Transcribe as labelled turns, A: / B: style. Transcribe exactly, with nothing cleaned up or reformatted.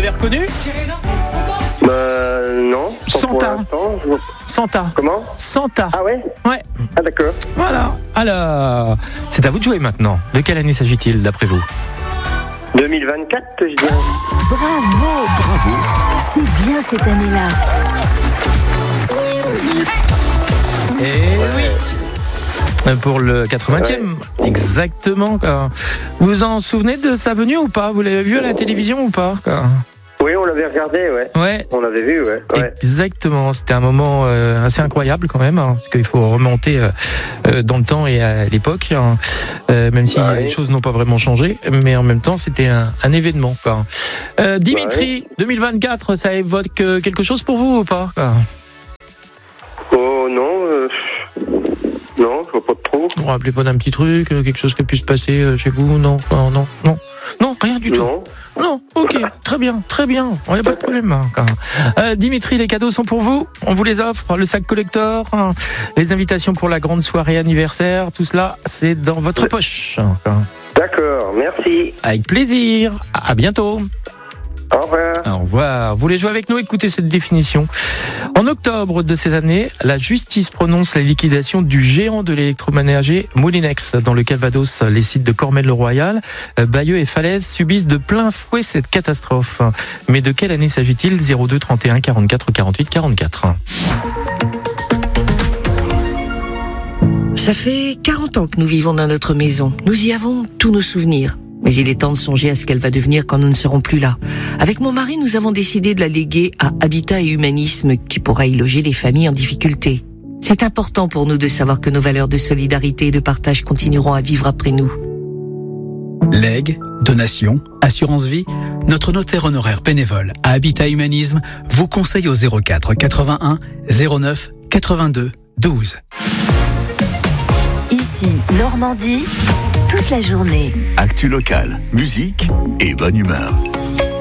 A: l'avez reconnu?
B: Bah non.
A: Santa. Santa.
B: Comment?
A: Santa.
B: Ah ouais?
A: Ouais.
B: Ah d'accord.
A: Voilà. Alors, c'est à vous de jouer maintenant. De quelle année s'agit-il d'après vous?
B: deux mille vingt-quatre, je dirais.
C: Bravo, bravo. C'est bien cette année-là.
A: Eh oui. Pour le quatre-vingtième, ouais. Exactement. Quoi. Vous vous en souvenez de sa venue ou pas? Vous l'avez vu à la télévision ou pas? Quoi?
B: Oui, on l'avait regardé, ouais.
A: Ouais.
B: On l'avait vu, ouais. ouais.
A: Exactement. C'était un moment euh, assez incroyable quand même, hein, parce qu'il faut remonter euh, euh, dans le temps et à l'époque, hein, euh, même si bah, les oui. choses n'ont pas vraiment changé, mais en même temps, c'était un, un événement. Quoi. Euh, Dimitri, bah, oui. deux mille vingt-quatre, ça évoque quelque chose pour vous ou pas? Quoi?
B: Oh non. Euh... Non, je vois pas trop.
A: Vous vous rappelez pas d'un petit truc, quelque chose qui a pu se passer chez vous? Non, non, non, non, non, rien du
B: non.
A: tout. Non, ok, très bien, très bien. Il n'y a pas de problème. Hein, euh, Dimitri, les cadeaux sont pour vous. On vous les offre. Le sac collector, hein, les invitations pour la grande soirée anniversaire, tout cela, c'est dans votre poche. Hein.
B: D'accord, merci.
A: Avec plaisir. À bientôt.
B: Au revoir.
A: Au revoir. Vous voulez jouer avec nous? Écoutez cette définition. En octobre de cette année, la justice prononce la liquidation du géant de l'électroménager Moulinex. Dans le Calvados, les sites de Cormel-le-Royal, Bayeux et Falaise subissent de plein fouet cette catastrophe. Mais de quelle année s'agit-il? zéro deux trente et un quarante-quatre quarante-huit quarante-quatre.
D: Ça fait quarante ans que nous vivons dans notre maison. Nous y avons tous nos souvenirs. Mais il est temps de songer à ce qu'elle va devenir quand nous ne serons plus là. Avec mon mari, nous avons décidé de la léguer à Habitat et Humanisme, qui pourra y loger les familles en difficulté. C'est important pour nous de savoir que nos valeurs de solidarité et de partage continueront à vivre après nous.
E: Legs, donations, assurance vie, notre notaire honoraire bénévole à Habitat Humanisme vous conseille au zéro quatre quatre-vingt-un zéro neuf quatre-vingt-deux douze.
C: Ici, Normandie, toute la journée.
F: Actu locale, musique et bonne humeur.